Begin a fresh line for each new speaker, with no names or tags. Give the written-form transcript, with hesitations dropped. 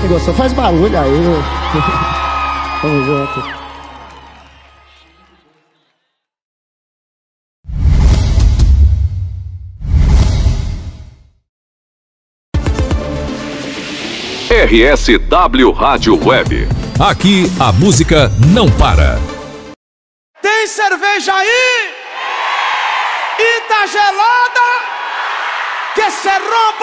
Gostou? Faz barulho aí. Tamo junto.
RSW Rádio Web. Aqui a música não para.
Tem cerveja aí? E tá gelada? Que se rompa